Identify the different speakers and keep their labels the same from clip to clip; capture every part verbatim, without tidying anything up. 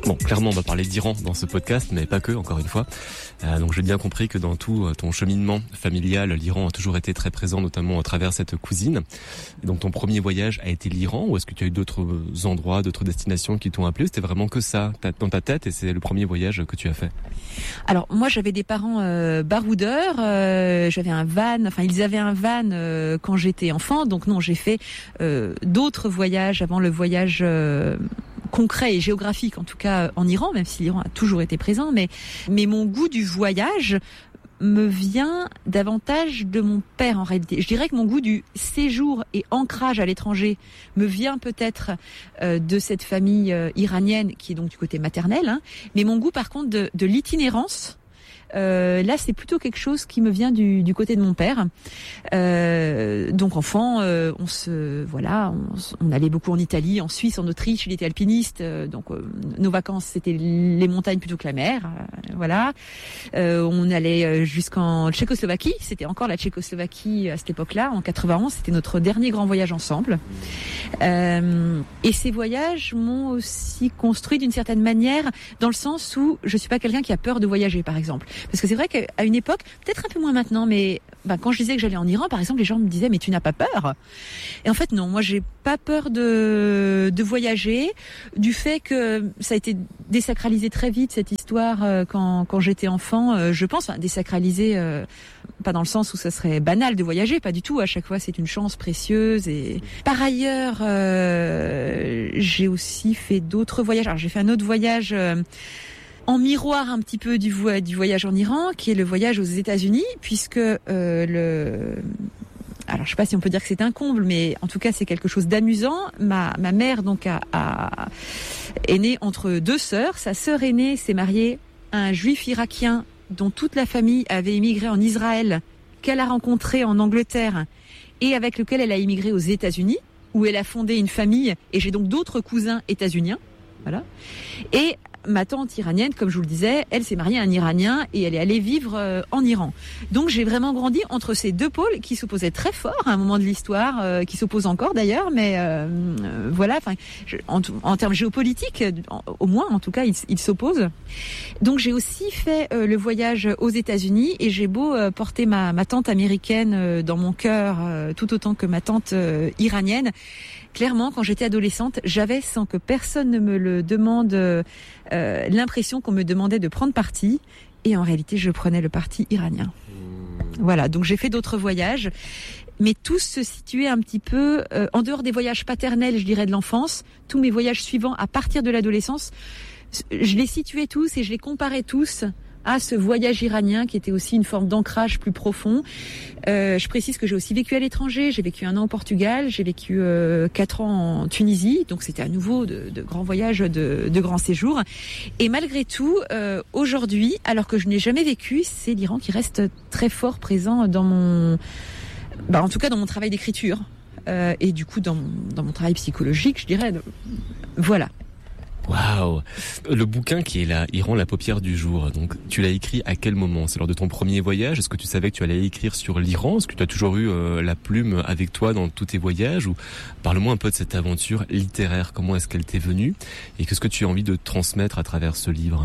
Speaker 1: Bon, clairement, on va parler d'Iran dans ce podcast, mais pas que, encore une fois. Euh, donc j'ai bien compris que dans tout ton cheminement familial, l'Iran a toujours été très présent, notamment à travers cette cousine. Et donc ton premier voyage a été l'Iran, ou est-ce que tu as eu d'autres endroits, d'autres destinations qui t'ont appelé? C'était vraiment que ça dans ta tête, et c'est le premier voyage que tu as fait?
Speaker 2: Alors moi j'avais des parents euh, baroudeurs, euh, j'avais un van, enfin ils avaient un van euh, quand j'étais enfant, donc non, j'ai fait euh, d'autres voyages avant le voyage euh, concret et géographique, en tout cas en Iran, même si l'Iran a toujours été présent, mais mais mon goût du voyage me vient davantage de mon père en réalité. Je dirais que mon goût du séjour et ancrage à l'étranger me vient peut-être euh, de cette famille euh, iranienne qui est donc du côté maternel, hein, mais mon goût par contre de, de l'itinérance, Euh, là, c'est plutôt quelque chose qui me vient du, du côté de mon père. Euh, donc, enfant, euh, on se, voilà, on, on allait beaucoup en Italie, en Suisse, en Autriche. Il était alpiniste, euh, donc euh, nos vacances c'était les montagnes plutôt que la mer. Euh, voilà. Euh, on allait jusqu'en Tchécoslovaquie. C'était encore la Tchécoslovaquie à cette époque-là, en quatre-vingt-onze. C'était notre dernier grand voyage ensemble. Euh, et ces voyages m'ont aussi construit d'une certaine manière, dans le sens où je suis pas quelqu'un qui a peur de voyager, par exemple. Parce que c'est vrai qu'à une époque, peut-être un peu moins maintenant, mais ben, quand je disais que j'allais en Iran, par exemple, les gens me disaient « mais tu n'as pas peur ?» Et en fait, non, moi, j'ai pas peur de, de voyager, du fait que ça a été désacralisé très vite, cette histoire, euh, quand, quand j'étais enfant, euh, je pense, enfin, désacralisé, euh, pas dans le sens où ça serait banal de voyager, pas du tout, à chaque fois, c'est une chance précieuse. Et par ailleurs, euh, j'ai aussi fait d'autres voyages. Alors, j'ai fait un autre voyage... Euh, en miroir un petit peu du, vo- du voyage en Iran, qui est le voyage aux États-Unis, puisque euh, le... Alors, je sais pas si on peut dire que c'est un comble, mais en tout cas, c'est quelque chose d'amusant. Ma, ma mère, donc, a, a, est née entre deux sœurs. Sa sœur aînée s'est mariée à un juif irakien dont toute la famille avait immigré en Israël, qu'elle a rencontré en Angleterre et avec lequel elle a immigré aux États-Unis, où elle a fondé une famille. Et j'ai donc d'autres cousins états-uniens. Voilà. Et ma tante iranienne, comme je vous le disais, elle s'est mariée à un Iranien et elle est allée vivre euh, en Iran. Donc j'ai vraiment grandi entre ces deux pôles qui s'opposaient très fort à un moment de l'histoire, euh, qui s'opposent encore d'ailleurs, mais euh, euh, voilà, enfin, en, en termes géopolitiques, en, au moins en tout cas, ils, ils s'opposent. Donc j'ai aussi fait euh, le voyage aux États-Unis et j'ai beau euh, porter ma, ma tante américaine euh, dans mon cœur euh, tout autant que ma tante euh, iranienne. Clairement, quand j'étais adolescente, j'avais, sans que personne ne me le demande, euh, l'impression qu'on me demandait de prendre parti. Et en réalité, je prenais le parti iranien. Mmh. Voilà, donc j'ai fait d'autres voyages. Mais tous se situaient un petit peu euh, en dehors des voyages paternels, je dirais, de l'enfance. Tous mes voyages suivants, à partir de l'adolescence, je les situais tous et je les comparais tous à ce voyage iranien qui était aussi une forme d'ancrage plus profond. Euh, je précise que j'ai aussi vécu à l'étranger. J'ai vécu un an au Portugal, j'ai vécu euh, quatre ans en Tunisie, donc c'était à nouveau de, de grands voyages, de, de grands séjours. Et malgré tout, euh, aujourd'hui, alors que je n'ai jamais vécu, c'est l'Iran qui reste très fort présent dans mon, bah en tout cas dans mon travail d'écriture euh, et du coup dans, dans mon travail psychologique, je dirais. Voilà.
Speaker 1: Waouh! Le bouquin qui est là, Iran, la paupière du jour, donc tu l'as écrit à quel moment? C'est lors de ton premier voyage? Est-ce que tu savais que tu allais écrire sur l'Iran? Est-ce que tu as toujours eu euh, la plume avec toi dans tous tes voyages? Ou parle-moi un peu de cette aventure littéraire, comment est-ce qu'elle t'est venue? Et qu'est-ce que tu as envie de transmettre à travers ce livre?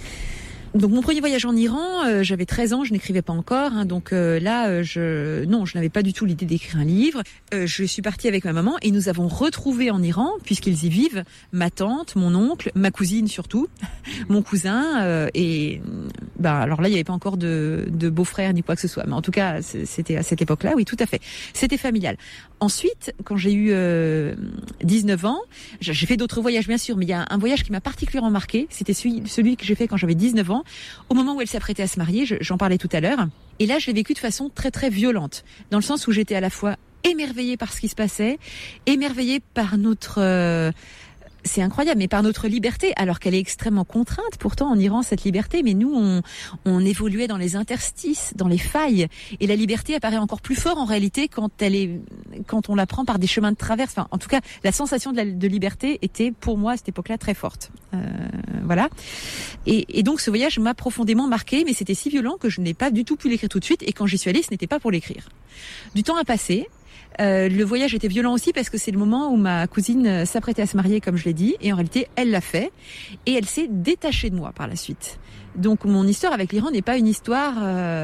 Speaker 2: Donc mon premier voyage en Iran, euh, j'avais treize ans, je n'écrivais pas encore, hein, donc euh, là, euh, je non, je n'avais pas du tout l'idée d'écrire un livre. Euh, je suis partie avec ma maman et nous avons retrouvé en Iran, puisqu'ils y vivent, ma tante, mon oncle, ma cousine surtout, mon cousin, euh, et bah alors là, il n'y avait pas encore de, de beau-frère ni quoi que ce soit, mais en tout cas, c'était à cette époque-là, oui, tout à fait. C'était familial. Ensuite, quand j'ai eu euh, dix-neuf ans, j'ai fait d'autres voyages bien sûr, mais il y a un voyage qui m'a particulièrement marqué, c'était celui, celui que j'ai fait quand j'avais dix-neuf ans, au moment où elle s'apprêtait à se marier, je, j'en parlais tout à l'heure. Et là, je l'ai vécu de façon très très violente, dans le sens où j'étais à la fois émerveillée par ce qui se passait, émerveillée par notre... Euh, c'est incroyable, mais par notre liberté, alors qu'elle est extrêmement contrainte, pourtant en Iran, cette liberté, mais nous, on, on évoluait dans les interstices, dans les failles, et la liberté apparaît encore plus fort en réalité quand elle est, quand on la prend par des chemins de traverse. Enfin, en tout cas, la sensation de, la, de liberté était, pour moi, à cette époque-là, très forte. Euh, voilà. Et, et donc, ce voyage m'a profondément marqué, mais c'était si violent que je n'ai pas du tout pu l'écrire tout de suite, et quand j'y suis allée, ce n'était pas pour l'écrire. Du temps a passé. Euh, le voyage était violent aussi parce que c'est le moment où ma cousine s'apprêtait à se marier, comme je l'ai dit, et en réalité, elle l'a fait, et elle s'est détachée de moi par la suite. Donc mon histoire avec l'Iran n'est pas une histoire euh,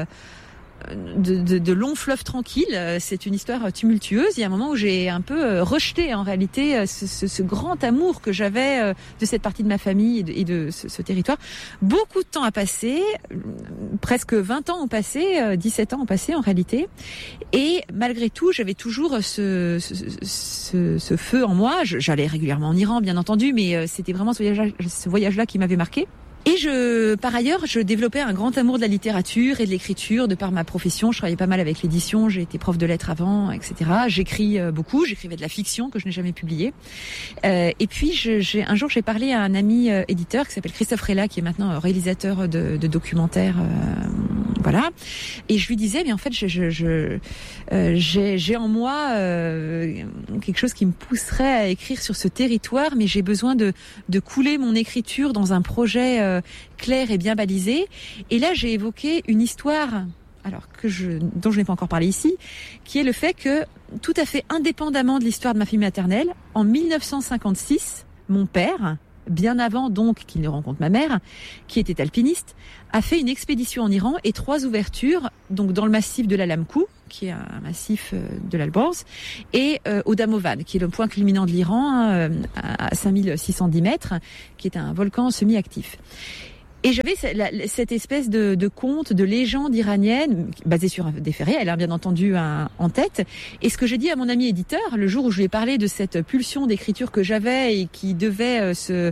Speaker 2: de, de, de long fleuve tranquille, c'est une histoire tumultueuse. Il y a un moment où j'ai un peu rejeté en réalité ce, ce, ce grand amour que j'avais de cette partie de ma famille et de, et de ce, ce territoire. Beaucoup de temps a passé, presque vingt ans ont passé, dix-sept ans ont passé en réalité. Et malgré tout, j'avais toujours ce, ce, ce, ce feu en moi. J'allais régulièrement en Iran, bien entendu, mais c'était vraiment ce voyage, ce voyage-là qui m'avait marqué. Et je, par ailleurs, je développais un grand amour de la littérature et de l'écriture de par ma profession. Je travaillais pas mal avec l'édition, j'ai été prof de lettres avant, et cetera. J'écris beaucoup, j'écrivais de la fiction que je n'ai jamais publiée. Euh, et puis, je, j'ai, un jour, j'ai parlé à un ami euh, éditeur qui s'appelle Christophe Rella, qui est maintenant réalisateur de, de documentaires, euh, voilà. Et je lui disais, mais en fait, je, je, je, euh, j'ai, j'ai en moi euh, quelque chose qui me pousserait à écrire sur ce territoire, mais j'ai besoin de, de couler mon écriture dans un projet euh, clair et bien balisé. Et là, j'ai évoqué une histoire, alors que je, dont je n'ai pas encore parlé ici, qui est le fait que, tout à fait indépendamment de l'histoire de ma famille maternelle, en mille neuf cent cinquante-six, mon père, bien avant donc qu'il ne rencontre ma mère, qui était alpiniste, a fait une expédition en Iran et trois ouvertures, donc dans le massif de l'Alamkou, qui est un massif de l'Alborz, et euh, au Damovan, qui est le point culminant de l'Iran, euh, à cinq mille six cent dix mètres, qui est un volcan semi-actif. Et j'avais cette espèce de, de conte, de légende iranienne, basée sur des faits réels, hein, bien entendu, un, en tête. Et ce que j'ai dit à mon ami éditeur, le jour où je lui ai parlé de cette pulsion d'écriture que j'avais et qui devait euh, se,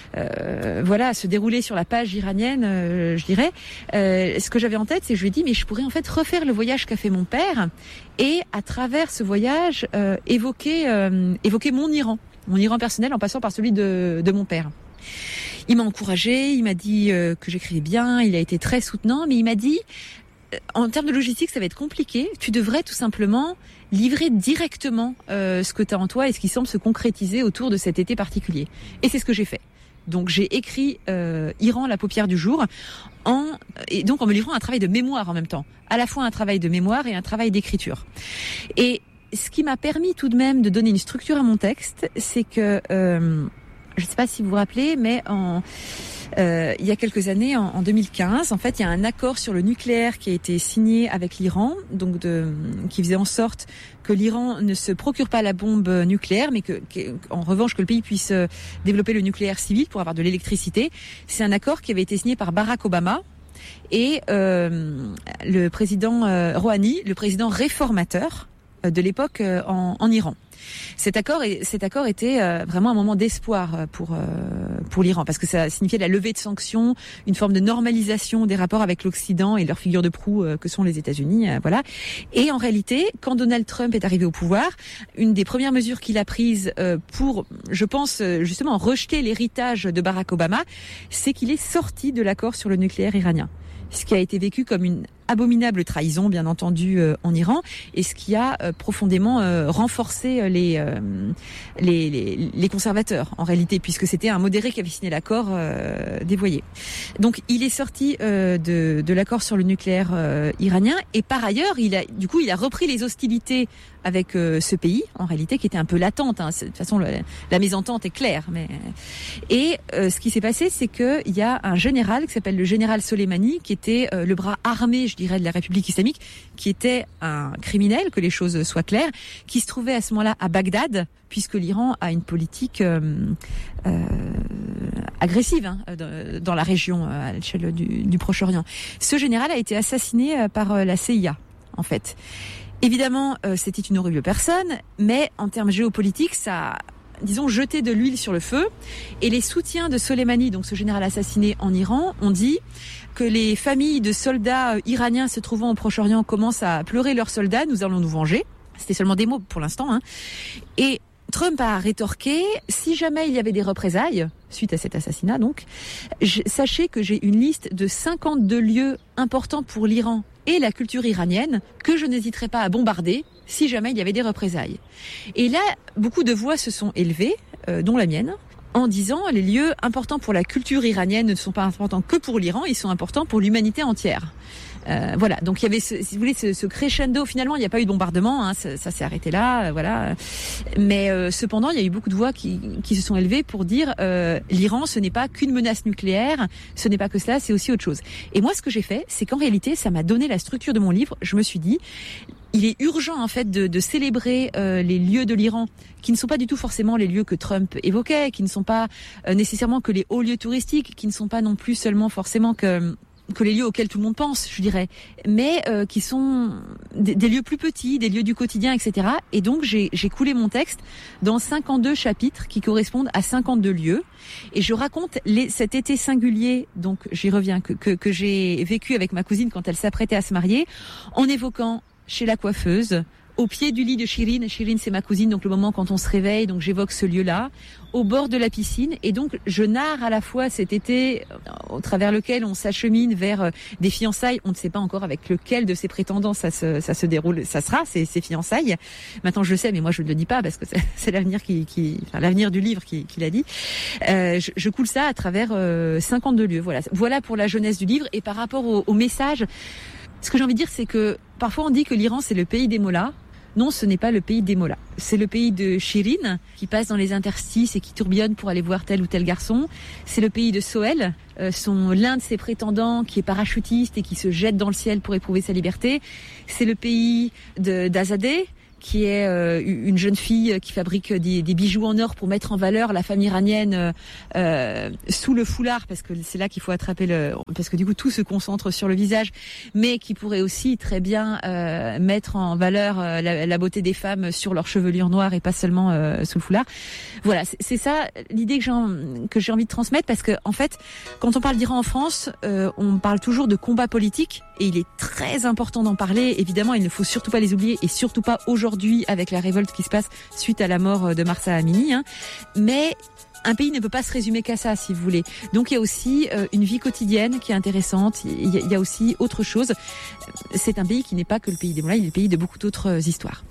Speaker 2: euh, voilà, se dérouler sur la page iranienne, euh, je dirais, euh, ce que j'avais en tête, c'est que je lui ai dit, mais je pourrais en fait refaire le voyage qu'a fait mon père et, à travers ce voyage, euh, évoquer, euh, évoquer mon Iran, mon Iran personnel en passant par celui de, de mon père. Il m'a encouragé, il m'a dit euh, que j'écrivais bien, il a été très soutenant, mais il m'a dit, euh, en termes de logistique, ça va être compliqué, tu devrais tout simplement livrer directement euh, ce que tu as en toi et ce qui semble se concrétiser autour de cet été particulier. Et c'est ce que j'ai fait. Donc j'ai écrit euh, Iran, la paupière du jour, en, et donc en me livrant un travail de mémoire en même temps, à la fois un travail de mémoire et un travail d'écriture. Et ce qui m'a permis tout de même de donner une structure à mon texte, c'est que... Euh, je ne sais pas si vous vous rappelez, mais en, euh, il y a quelques années, en, en deux mille quinze, en fait, il y a un accord sur le nucléaire qui a été signé avec l'Iran, donc de, qui faisait en sorte que l'Iran ne se procure pas la bombe nucléaire, mais que, que, en revanche, que le pays puisse développer le nucléaire civil pour avoir de l'électricité. C'est un accord qui avait été signé par Barack Obama et euh, le président euh, Rouhani, le président réformateur de l'époque euh, en, en Iran. Cet accord, cet accord était euh, vraiment un moment d'espoir pour euh, pour l'Iran, parce que ça signifiait la levée de sanctions, une forme de normalisation des rapports avec l'Occident et leur figure de proue euh, que sont les États-Unis, euh, voilà. Et en réalité, quand Donald Trump est arrivé au pouvoir, une des premières mesures qu'il a prises euh, pour, je pense justement, rejeter l'héritage de Barack Obama, c'est qu'il est sorti de l'accord sur le nucléaire iranien. Ce qui a été vécu comme une abominable trahison, bien entendu, euh, en Iran, et ce qui a euh, profondément euh, renforcé les, euh, les, les les conservateurs, en réalité, puisque c'était un modéré qui avait signé l'accord euh, dévoyé. Donc, il est sorti euh, de, de l'accord sur le nucléaire euh, iranien, et par ailleurs, il a, du coup, il a repris les hostilités avec euh, ce pays, en réalité, qui était un peu latente. Hein. De toute façon, le, la mésentente est claire. Mais... Et euh, ce qui s'est passé, c'est qu'il y a un général qui s'appelle le général Soleimani, qui était euh, le bras armé, je dirais, de la République islamique, qui était un criminel, que les choses soient claires, qui se trouvait à ce moment-là à Bagdad, puisque l'Iran a une politique euh, euh, agressive hein, dans la région, à l'échelle du, du Proche-Orient. Ce général a été assassiné par la C I A, en fait. Évidemment, euh, c'était une horrible personne, mais en termes géopolitiques, ça a, disons, jeté de l'huile sur le feu. Et les soutiens de Soleimani, donc ce général assassiné en Iran, ont dit que les familles de soldats iraniens se trouvant au Proche-Orient commencent à pleurer leurs soldats, nous allons nous venger. C'était seulement des mots pour l'instant. Hein. Et Trump a rétorqué, si jamais il y avait des représailles, suite à cet assassinat donc, je, sachez que j'ai une liste de cinquante-deux lieux importants pour l'Iran et la culture iranienne que je n'hésiterai pas à bombarder si jamais il y avait des représailles. Et là, beaucoup de voix se sont élevées, euh, dont la mienne, en disant les lieux importants pour la culture iranienne ne sont pas importants que pour l'Iran, ils sont importants pour l'humanité entière. Euh, voilà, donc il y avait, ce, si vous voulez, ce, ce crescendo. Finalement, il n'y a pas eu de bombardement, hein, ça, ça s'est arrêté là, euh, voilà. Mais euh, cependant, il y a eu beaucoup de voix qui, qui se sont élevées pour dire euh, l'Iran, ce n'est pas qu'une menace nucléaire, ce n'est pas que cela, c'est aussi autre chose. Et moi, ce que j'ai fait, c'est qu'en réalité, ça m'a donné la structure de mon livre. Je me suis dit, il est urgent en fait de, de célébrer euh, les lieux de l'Iran qui ne sont pas du tout forcément les lieux que Trump évoquait, qui ne sont pas euh, nécessairement que les hauts lieux touristiques, qui ne sont pas non plus seulement forcément que que les lieux auxquels tout le monde pense, je dirais, mais euh, qui sont des, des lieux plus petits, des lieux du quotidien, et cetera. Et donc j'ai, j'ai coulé mon texte dans cinquante-deux chapitres qui correspondent à cinquante-deux lieux, et je raconte les, cet été singulier, donc j'y reviens, que, que, que j'ai vécu avec ma cousine quand elle s'apprêtait à se marier, en évoquant chez la coiffeuse, au pied du lit de Shirin. Shirin, c'est ma cousine, donc le moment quand on se réveille, donc j'évoque ce lieu-là, au bord de la piscine, et donc je narre à la fois cet été au travers lequel on s'achemine vers des fiançailles. On ne sait pas encore avec lequel de ses prétendants ça se, ça se déroule, ça sera, ces, ces fiançailles. Maintenant je le sais, mais moi je ne le dis pas parce que c'est, c'est l'avenir qui, qui, enfin, l'avenir du livre qui, qui l'a dit. Euh, je, je coule ça à travers euh, cinquante-deux lieux. Voilà, voilà pour la jeunesse du livre. Et par rapport au, au message, ce que j'ai envie de dire, c'est que parfois on dit que l'Iran c'est le pays des mollahs. Non, ce n'est pas le pays des mollahs. C'est le pays de Shirin, qui passe dans les interstices et qui tourbillonne pour aller voir tel ou tel garçon. C'est le pays de Sohel, euh, son, l'un de ses prétendants qui est parachutiste et qui se jette dans le ciel pour éprouver sa liberté. C'est le pays de, d'Azadeh, qui est euh, une jeune fille qui fabrique des, des bijoux en or pour mettre en valeur la femme iranienne euh, sous le foulard, parce que c'est là qu'il faut attraper le, parce que du coup tout se concentre sur le visage, mais qui pourrait aussi très bien euh, mettre en valeur euh, la, la beauté des femmes sur leur chevelure noire et pas seulement euh, sous le foulard. Voilà, c'est, c'est ça l'idée que j'ai, que j'ai envie de transmettre, parce que en fait, quand on parle d'Iran en France, euh, on parle toujours de combat politique, et il est très important d'en parler. Évidemment, il ne faut surtout pas les oublier, et surtout pas aujourd'hui avec la révolte qui se passe suite à la mort de Mahsa Amini, hein. Mais un pays ne peut pas se résumer qu'à ça, si vous voulez. Donc il y a aussi euh, une vie quotidienne qui est intéressante. Il y, a, il y a aussi autre chose. C'est un pays qui n'est pas que le pays des mollahs, il est le pays de beaucoup d'autres histoires.